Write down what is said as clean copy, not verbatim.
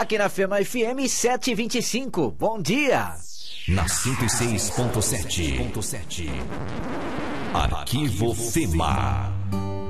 aqui na Fema FM 725. Bom dia. Na 106.7. Arquivo Fema.